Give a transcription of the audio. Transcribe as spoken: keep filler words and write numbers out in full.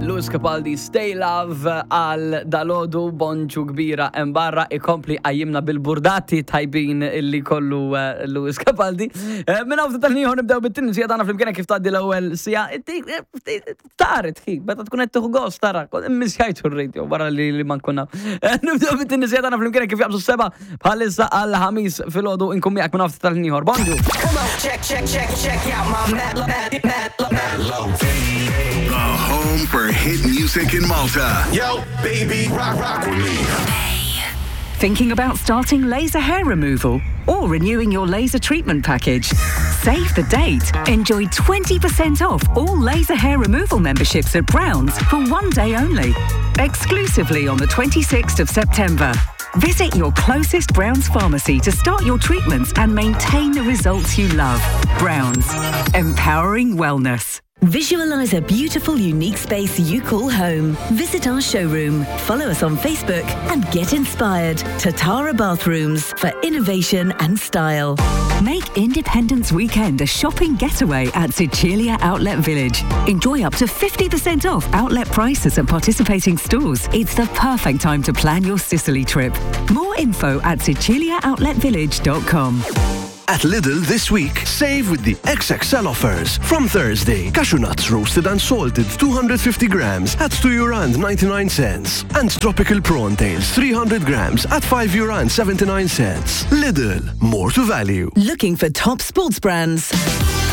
Lewis Capaldi, Stay Love għal dalodu bonġu kbira embarra ikompli għajimna bil-burdati tajbin illi kollu uh, Lewis Capaldi. Uh, Minna ufta tal-niħu nibdew bit-tinni sija tana fl-imkena kif taddi l-ewel sija. Taret, hi, betta tkun għettuħu għos, tara, misjajtu r-radio, barra li li man kunna. Nibdew bit-tinni sija tana fl-imkena kif jabsu seba bħalissa għal-ħamis fil-ħodu inkum miegħek minna ufta tal-niħu. Bonġu! Check, check, check, check out my Mad Mad Mad Mad Low. The home for hit music in Malta. Yo, baby, rock, rock with me. Thinking about starting laser hair removal or renewing your laser treatment package? Save the date. Enjoy twenty percent off all laser hair removal memberships at Browns for one day only. Exclusively on the twenty-sixth of September. Visit your closest Browns pharmacy to start your treatments and maintain the results you love. Browns. Empowering wellness. Visualize a beautiful, unique space you call home. Visit our showroom, follow us on Facebook, and get inspired. Tatara Bathrooms for innovation and style. Make Independence Weekend a shopping getaway at Sicilia Outlet Village. Enjoy up to fifty percent off outlet prices at participating stores. It's the perfect time to plan your Sicily trip. More info at sicilia outlet village dot com. At Lidl this week, save with the X X L offers. From Thursday, cashew nuts roasted and salted two hundred fifty grams at two euro and ninety-nine cents. And tropical prawn tails three hundred grams at five euro and seventy-nine cents. Lidl, more to value. Looking for top sports brands?